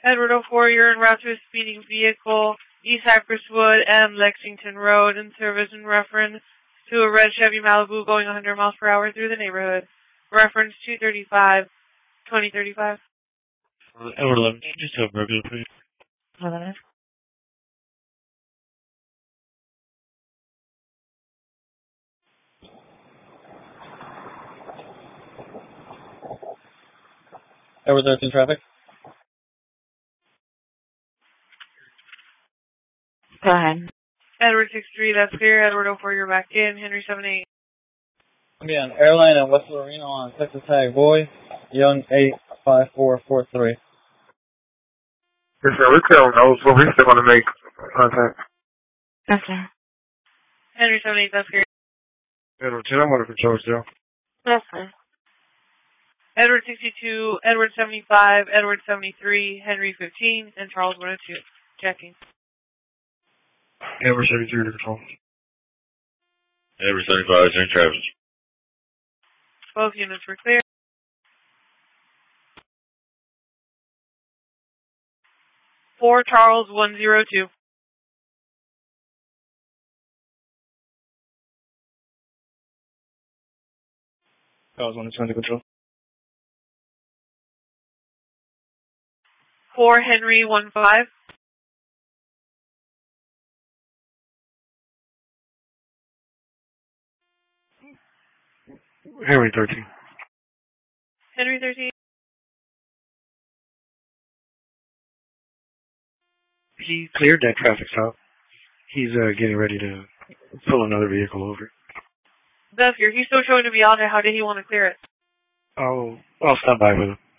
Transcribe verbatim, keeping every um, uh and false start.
Edward oh four, you're en route to a speeding vehicle, East Cypress Wood and Lexington Road, in service and reference to a red Chevy Malibu going one hundred miles per hour through the neighborhood. Reference two thirty-five, twenty thirty-five. Uh, Edward eleven, just have regular, please. eleven. Edward thirteen traffic. Go ahead. Edward six three, that's clear. Edward oh four, you're back in. Henry seven eight. Again, airline and West Loreno on Texas Tag Boy, Young eight five four four three. Yes, sir. We're telling those, so we still want to make contact. Yes, sir. Henry seven eight, that's clear. Edward ten, I'm under control still. Yes, sir. Edward sixty-two, Edward seventy-five, Edward seventy-three, Henry fifteen, and Charles one oh two. Checking. Edward seventy-three under control. Edward seventy-five, Saint Travis. Both units were clear. Four Charles one oh two. Charles one oh two under control. Four Henry one five. Henry thirteen. Henry thirteen. He cleared that traffic stop. He's uh, getting ready to pull another vehicle over. That's clear. He's still showing to be out there. How did he want to clear it? I'll, I'll stop by with him.